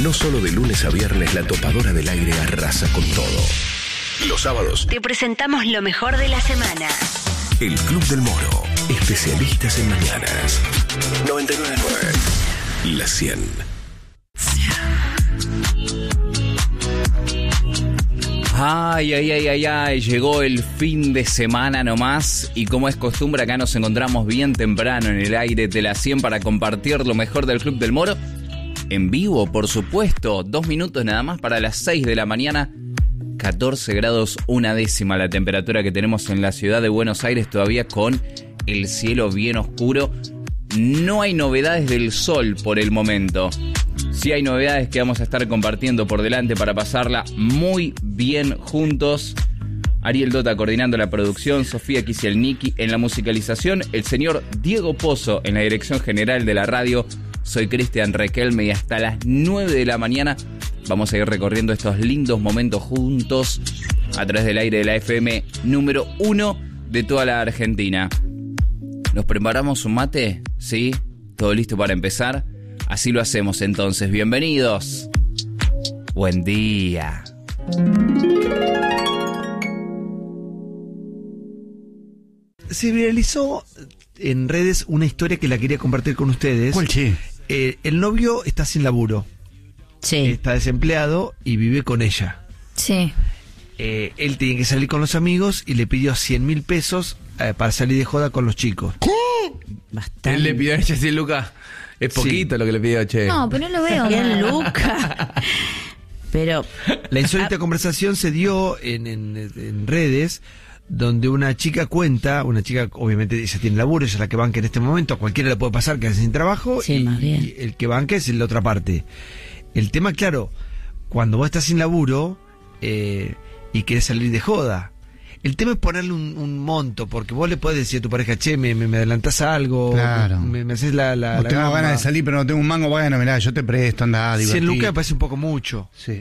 No solo de lunes a viernes la topadora del aire arrasa con todo. Los sábados te presentamos lo mejor de la semana. El Club del Moro, especialistas en mañanas. 99.9, La 100. Ay, llegó el fin de semana nomás y como es costumbre acá nos encontramos bien temprano en el aire de la 100 para compartir lo mejor del Club del Moro. En vivo, por supuesto, 2 minutos nada más para las 6 de la mañana, 14 grados 1/10 la temperatura que tenemos en la ciudad de Buenos Aires, todavía con el cielo bien oscuro. No hay novedades del sol por el momento. Sí hay novedades que vamos a estar compartiendo por delante para pasarla muy bien juntos. Ariel Dota coordinando la producción, Sofía Kisielniki en la musicalización, el señor Diego Pozo en la dirección general de la radio. Soy Cristian Requelme y hasta las 9 de la mañana vamos a ir recorriendo estos lindos momentos juntos a través del aire de la FM número 1 de toda la Argentina. ¿Nos preparamos un mate? ¿Sí? ¿Todo listo para empezar? Así lo hacemos entonces. Bienvenidos. Buen día. Se viralizó en redes una historia que la quería compartir con ustedes. ¿Cuál, che? El novio está sin laburo. Sí. Está desempleado y vive con ella. Sí. Él tiene que salir con los amigos y le pidió 100.000 pesos para salir de joda con los chicos. Bastante. Él le pidió a ella 100 lucas. Es poquito lo que le pidió, che. No, pero no lo veo. 100 lucas. Pero La insólita conversación se dio en redes, donde una chica obviamente ella tiene laburo, ella es la que banca en este momento, a cualquiera le puede pasar, quedarse sin trabajo, sí, más bien. Y el que banca es la otra parte. El tema, claro, cuando vos estás sin laburo y querés salir de joda, el tema es ponerle un monto, porque vos le podés decir a tu pareja, che, me adelantás algo, claro. me haces la tengo gamba. ganas de salir, pero no tengo un mango, bueno, mirá, yo te presto, andá, divertí. 100 lucas me parece un poco mucho. Sí.